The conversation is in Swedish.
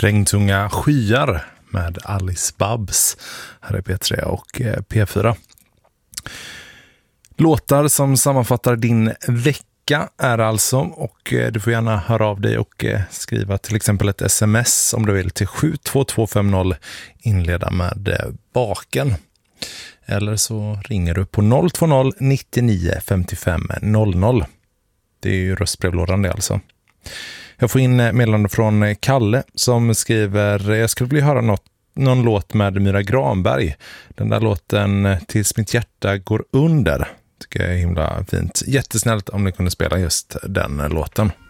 Regntunga skyar med Alice Babs här är P3 och P4. Låtar som sammanfattar din vecka är alltså, och du får gärna höra av dig och skriva till exempel ett sms om du vill till 72250, inleda med baken. Eller så ringer du på 020 99 55 00. Det är ju röstbrevlådan det alltså. Jag får in meddelande från Kalle som skriver: jag skulle vilja höra någon låt med Myra Granberg. Den där låten Tills mitt hjärta går under. Tycker jag är himla fint. Jättesnällt om ni kunde spela just den låten.